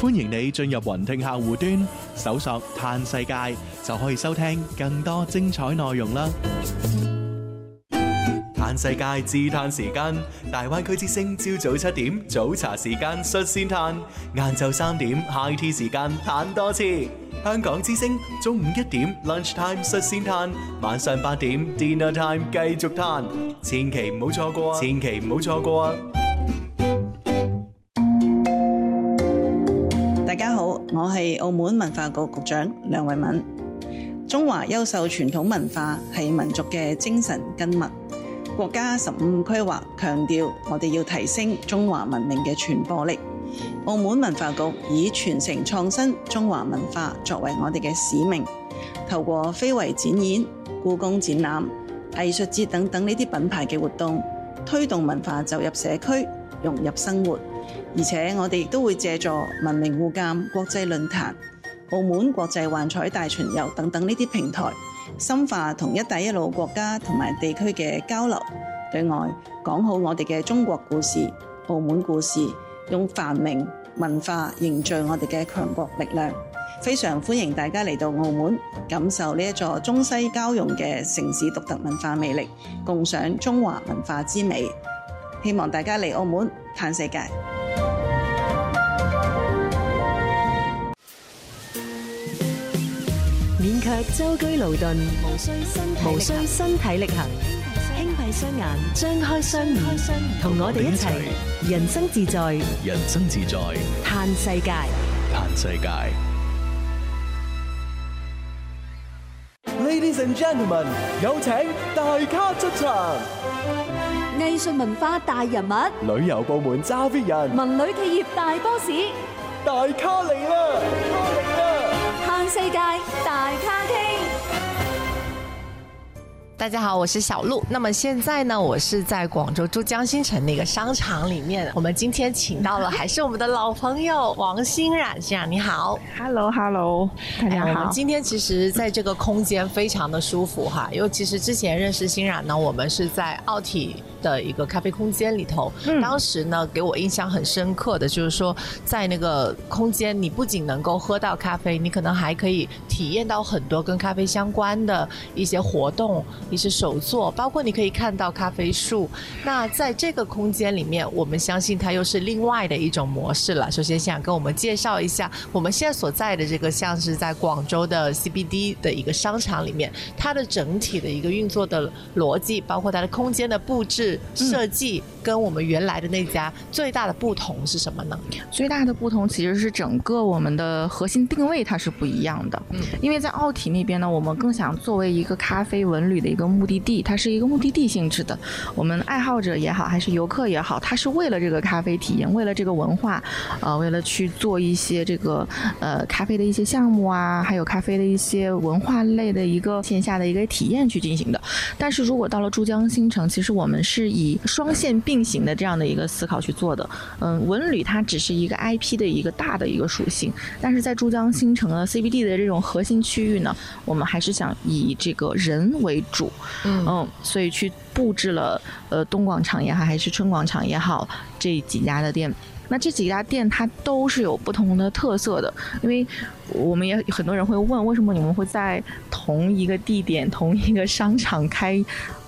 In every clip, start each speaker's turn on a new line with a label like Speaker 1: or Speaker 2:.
Speaker 1: 歡迎你進入雲聽客戶端，搜索嘆世界就可以收聽更多精彩內容啦。嘆世界自嘆時間，大灣區之聲朝早7點早茶時間率先嘆，晏晝3點 high tea 時間嘆多次。香港之聲中午1點 lunch time 率先嘆，晚上8點 dinner time 繼續嘆，千祈唔好錯過，千祈唔好錯過啊！
Speaker 2: 大家好，我係澳門文化局局長梁慧敏。中華優秀傳統文化係民族嘅精神根脈。國家15規劃強調，我哋要提升中華文明嘅傳播力。澳門文化局以傳承創新中華文化作為我哋嘅使命，透過非遺展演、故宮展覽、藝術節等等呢啲品牌嘅活動，推動文化走入社區，融入生活。而且我哋亦都會借助文明互鑑國際論壇、澳門國際幻彩大巡遊等等呢啲平台，深化同一帶一路國家同埋地區嘅交流，對外講好我哋嘅中國故事、澳門故事，用繁榮文化凝聚我哋嘅強國力量。非常歡迎大家嚟到澳門，感受呢一座中西交融嘅城市獨特文化魅力，共賞中華文化之美。希望大家嚟澳門嘆世界。
Speaker 3: 免卻舟車勞頓，無需身體力行，輕閉雙眼，張開雙眼，同我哋一齊人生自在，
Speaker 1: 人生自在，
Speaker 3: 嘆世界，
Speaker 1: 嘆世界。
Speaker 4: Ladies and gentlemen， 有請大咖出場。
Speaker 5: 藝術文化大人物，
Speaker 4: 旅遊部門揸 fit 人，
Speaker 5: 文旅企業大 boss，
Speaker 4: 大咖嚟啦！
Speaker 5: 嘆世界大咖廳。
Speaker 6: 大家好，我是小鹿。那么现在呢，我是在广州珠江新城的一个商场里面。我们今天请到了还是我们的老朋友王欣冉先生，你好。
Speaker 7: Hello， 大家好。
Speaker 6: 我们今天其实在这个空间非常的舒服哈，因为其实之前认识欣冉呢，我们是在奥体的一个咖啡空间里头。当时呢，给我印象很深刻的就是说，在那个空间，你不仅能够喝到咖啡，你可能还可以体验到很多跟咖啡相关的一些活动。一些手作，包括你可以看到咖啡树。那在这个空间里面，我们相信它又是另外的一种模式了。首先想跟我们介绍一下我们现在所在的这个像是在广州的 CBD 的一个商场里面，它的整体的一个运作的逻辑，包括它的空间的布置设计，跟我们原来的那家最大的不同是什么呢？
Speaker 7: 最大的不同其实是整个我们的核心定位它是不一样的。因为在奥体那边呢，我们更想作为一个咖啡文旅的一个目的地，它是一个目的地性质的。我们爱好者也好，还是游客也好，它是为了这个咖啡体验，为了这个文化，为了去做一些这个咖啡的一些项目啊，还有咖啡的一些文化类的一个线下的一个体验去进行的。但是如果到了珠江新城，其实我们是以双线并行的这样的一个思考去做的。文旅它只是一个 IP 的一个大的一个属性，但是在珠江新城的 CBD 的这种核心区域呢，我们还是想以这个人为主。所以去布置了东广场也好，还是春广场也好，这几家的店。那这几家店它都是有不同的特色的，因为我们也很多人会问，为什么你们会在同一个地点、同一个商场开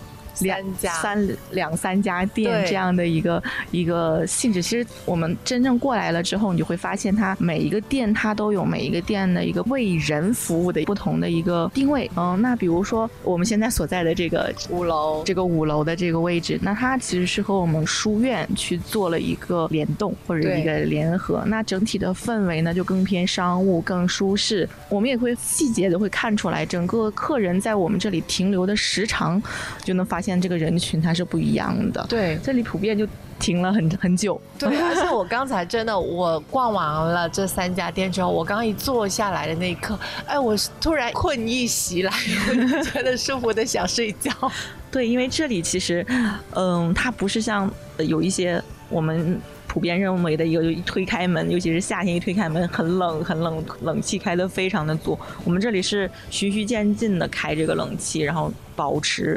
Speaker 7: 两三家店这样的一个性质。其实我们真正过来了之后，你就会发现它每一个店它都有每一个店的一个为人服务的不同的一个定位。那比如说我们现在所在的这个5楼的这个位置，那它其实是和我们书院去做了一个联动或者一个联合，那整体的氛围呢就更偏商务更舒适。我们也会细节的会看出来，整个客人在我们这里停留的时长，就能发现这个人群它是不一样的。
Speaker 6: 对，
Speaker 7: 这里普遍就停了很久。
Speaker 6: 对，而且我刚才真的我逛完了这3家店之后，我刚一坐下来的那一刻，我突然困意袭来，我就觉得舒服的想睡觉。
Speaker 7: 对，因为这里其实它不是像有一些我们普遍认为的一个推开门，尤其是夏天一推开门很冷，冷气开得非常的足。我们这里是循序渐进的开这个冷气，然后保持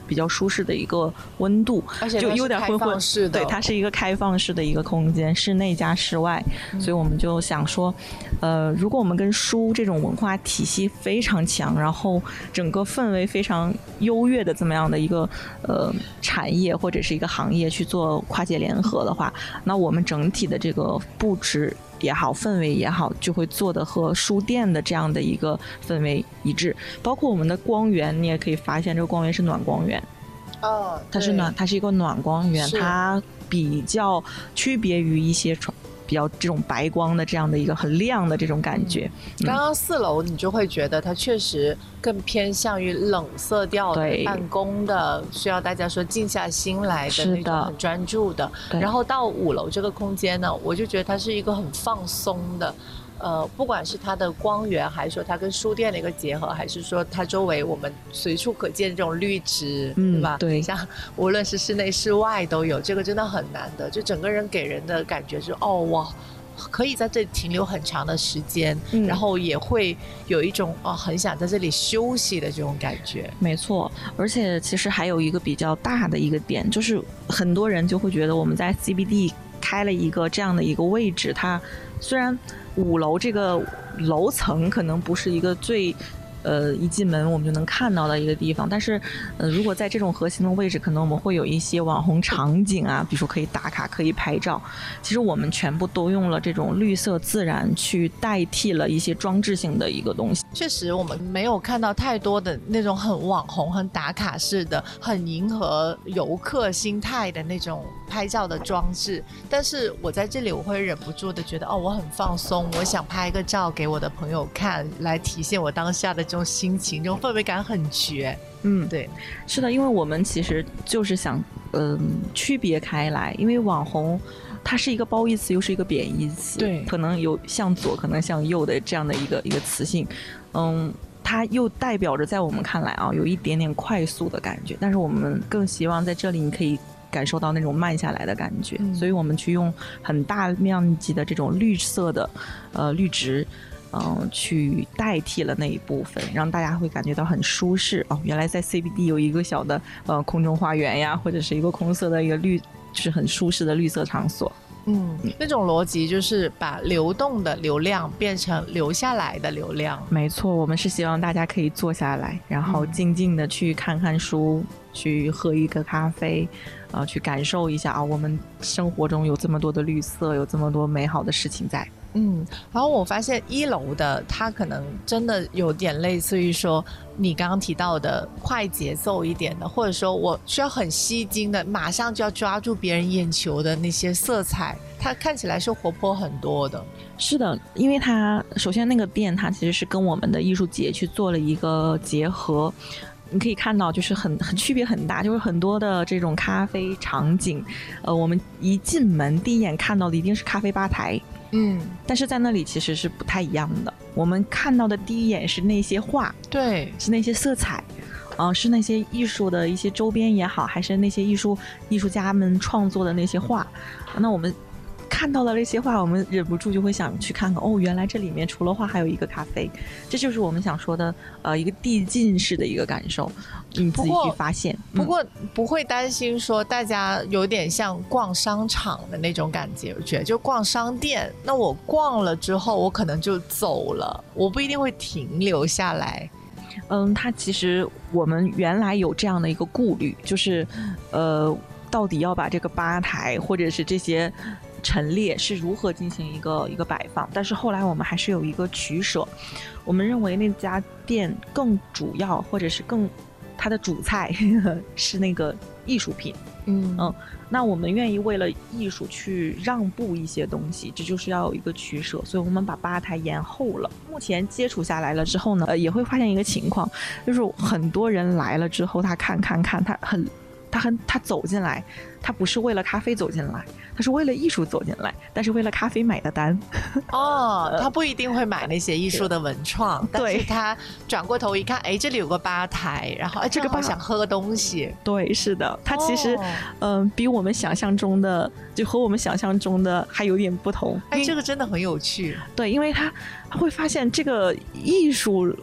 Speaker 7: 比较舒适的一个温度，
Speaker 6: 而且
Speaker 7: 就有点昏昏
Speaker 6: 式的，
Speaker 7: 对，它是一个开放式的一个空间，室内加室外，所以我们就想说，如果我们跟书这种文化体系非常强，然后整个氛围非常优越的这么样的一个产业或者是一个行业去做跨界联合的话，那我们整体的这个布置也好，氛围也好，就会做的和书店的这样的一个氛围一致。包括我们的光源，你也可以发现这个光源是暖光源，它是一个暖光源，它比较区别于一些比较这种白光的这样的一个很亮的这种感觉。
Speaker 6: 刚刚4楼你就会觉得它确实更偏向于冷色调的办公的，需要大家说静下心来的那种很专注的。然后到5楼这个空间呢，我就觉得它是一个很放松的。不管是它的光源，还是说它跟书店的一个结合，还是说它周围我们随处可见这种绿植，对吧？
Speaker 7: 对，
Speaker 6: 像无论是室内室外都有，这个真的很难得。就整个人给人的感觉是，哇，可以在这里停留很长的时间，然后也会有一种很想在这里休息的这种感觉。
Speaker 7: 没错，而且其实还有一个比较大的一个点，就是很多人就会觉得我们在 CBD 开了一个这样的一个位置，它虽然5楼这个楼层可能不是一个最一进门我们就能看到的一个地方，但是如果在这种核心的位置，可能我们会有一些网红场景啊，比如说可以打卡可以拍照，其实我们全部都用了这种绿色自然去代替了一些装置性的一个东西。
Speaker 6: 确实我们没有看到太多的那种很网红很打卡式的很迎合游客心态的那种拍照的装置，但是我在这里我会忍不住的觉得我很放松，我想拍一个照给我的朋友看，来体现我当下的这种心情，这种氛围感很绝。对，
Speaker 7: 是的，因为我们其实就是想区别开来，因为网红它是一个褒义词又是一个贬义词，
Speaker 6: 对，
Speaker 7: 可能有向左可能向右的这样的一个词性，它又代表着在我们看来有一点点快速的感觉，但是我们更希望在这里你可以感受到那种慢下来的感觉，所以我们去用很大面积的这种绿色的绿植去代替了那一部分，让大家会感觉到很舒适。原来在 CBD 有一个小的空中花园呀，或者是一个空色的一个就是很舒适的绿色场所。
Speaker 6: 那种逻辑就是把流动的流量变成留下来的流量。
Speaker 7: 没错，我们是希望大家可以坐下来，然后静静的去看看书，去喝一个咖啡，去感受一下我们生活中有这么多的绿色，有这么多美好的事情在。
Speaker 6: 然后我发现1楼的它可能真的有点类似于说你刚刚提到的快节奏一点的，或者说我需要很吸睛的，马上就要抓住别人眼球的那些色彩，它看起来是活泼很多的。
Speaker 7: 是的，因为它首先那个店它其实是跟我们的艺术节去做了一个结合，你可以看到就是很区别很大，就是很多的这种咖啡场景，我们一进门第一眼看到的一定是咖啡吧台，但是在那里其实是不太一样的。我们看到的第一眼是那些画，
Speaker 6: 对，
Speaker 7: 是那些色彩，是那些艺术的一些周边也好，还是那些艺术家们创作的那些画。那我们看到了这些画，我们忍不住就会想去看看，原来这里面除了画还有一个咖啡，这就是我们想说的一个递进式的一个感受，你自己去发现。
Speaker 6: 不过不会担心说大家有点像逛商场的那种感觉，我觉得就逛商店，那我逛了之后我可能就走了，我不一定会停留下来。
Speaker 7: 它其实我们原来有这样的一个顾虑，就是到底要把这个吧台或者是这些陈列是如何进行一个摆放，但是后来我们还是有一个取舍，我们认为那家店更主要或者是它的主菜是那个艺术品，那我们愿意为了艺术去让步一些东西，这就是要有一个取舍，所以我们把吧台延后了。目前接触下来了之后呢，也会发现一个情况，就是很多人来了之后，他看他走进来，他不是为了咖啡走进来，他是为了艺术走进来，但是为了咖啡买的单。
Speaker 6: 他不一定会买那些艺术的文创，但是他转过头一看，这里有个吧台，然后这个吧想喝个东西。
Speaker 7: 对，是的，他其实比我们想象中的，就和我们想象中的还有点不同。
Speaker 6: 这个真的很有趣。
Speaker 7: 对，因为他会发现这个艺术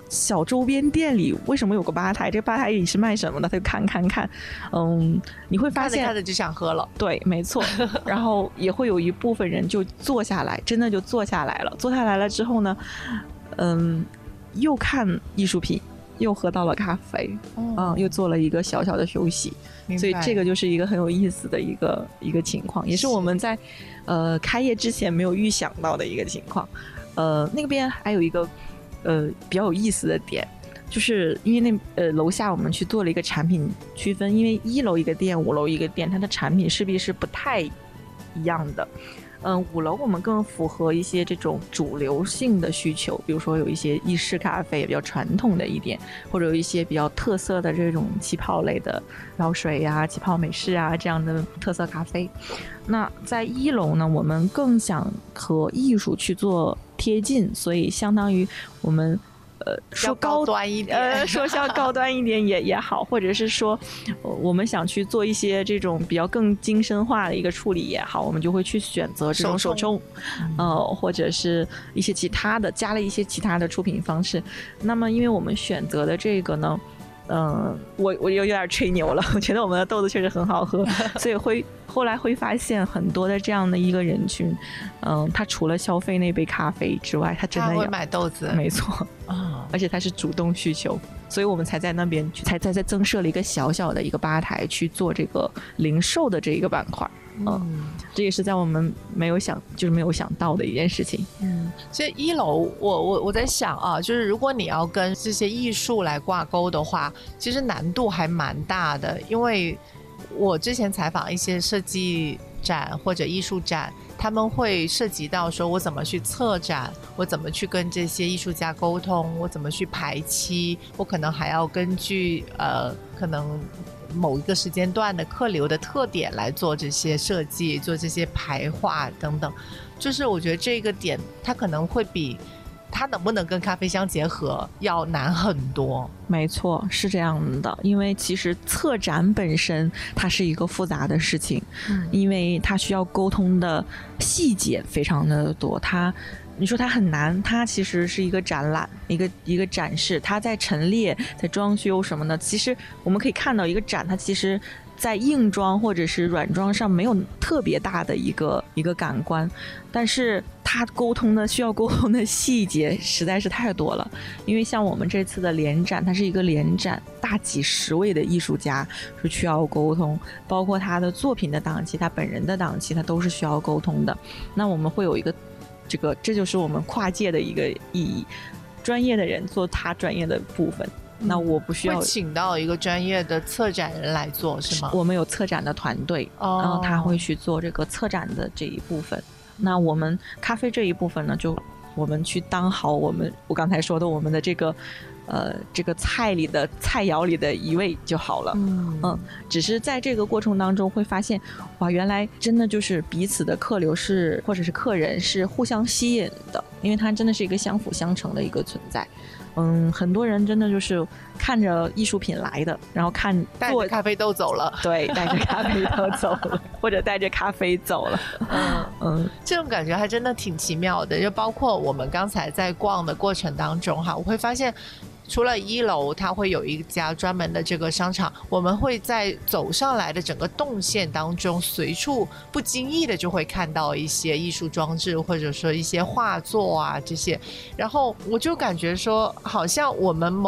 Speaker 7: 小周边店里为什么有个吧台，这个吧台里是卖什么的，他就看，你会发现
Speaker 6: 看着就想喝了。
Speaker 7: 对，没错。然后也会有一部分人就坐下来，真的就坐下来了。坐下来了之后呢，又看艺术品，又喝到了咖啡，又做了一个小小的休息。所以这个就是一个很有意思的一个情况，也是我们在开业之前没有预想到的一个情况。那边还有一个比较有意思的点，就是因为楼下我们去做了一个产品区分，因为1楼一个店，5楼一个店，它的产品势必是不太一样的。5楼我们更符合一些这种主流性的需求，比如说有一些意式咖啡比较传统的一点，或者有一些比较特色的这种气泡类的绕水啊、气泡美式啊这样的特色咖啡。那在1楼呢，我们更想和艺术去做贴近，所以相当于我们说
Speaker 6: 高端一点，
Speaker 7: 说要高端一点也好，或者是说我们想去做一些这种比较更精深化的一个处理也好，我们就会去选择这种手冲，或者是一些其他的，加了一些其他的出品方式。那么因为我们选择的这个呢，我有点吹牛了，我觉得我们的豆子确实很好喝，所以后来会发现很多的这样的一个人群，他除了消费那杯咖啡之外，他真的
Speaker 6: 会买豆子，
Speaker 7: 没错而且他是主动需求，所以我们才在那边才增设了一个小小的一个吧台去做这个零售的这一个板块。这也是在我们没有想到的一件事情。
Speaker 6: 所以1楼我在想啊，就是如果你要跟这些艺术来挂钩的话，其实难度还蛮大的，因为我之前采访一些设计展或者艺术展，他们会涉及到说我怎么去策展，我怎么去跟这些艺术家沟通，我怎么去排期，我可能还要根据可能某一个时间段的客流的特点来做这些设计，做这些排画等等。就是我觉得这个点它可能会比它能不能跟咖啡相结合要难很多。
Speaker 7: 没错，是这样的，因为其实策展本身它是一个复杂的事情，因为它需要沟通的细节非常的多。你说它很难，它其实是一个展览，一个展示，它在陈列、在装修什么的。其实我们可以看到，一个展它其实在硬装或者是软装上没有特别大的一个感官，但是它需要沟通的细节实在是太多了。因为像我们这次的联展，它是一个联展，大几十位的艺术家是需要沟通，包括他的作品的档期、他本人的档期，他都是需要沟通的。那我们会有一个这就是我们跨界的一个意义，专业的人做他专业的部分。那我不需要
Speaker 6: 会请到一个专业的策展人来做是吗？
Speaker 7: 我们有策展的团队，然后他会去做这个策展的这一部分。那我们咖啡这一部分呢，就我们去当好我刚才说的我们的这个菜肴里的一味就好了。只是在这个过程当中会发现，哇，原来真的就是彼此的客流或者是客人是互相吸引的，因为它真的是一个相辅相成的一个存在。很多人真的就是看着艺术品来的，然后
Speaker 6: 带着咖啡豆走了，
Speaker 7: 对，带着咖啡豆走了，或者带着咖啡走了。
Speaker 6: 这种感觉还真的挺奇妙的。就包括我们刚才在逛的过程当中哈，我会发现除了1楼它会有一家专门的这个商场，我们会在走上来的整个动线当中随处不经意的就会看到一些艺术装置，或者说一些画作啊这些，然后我就感觉说好像我们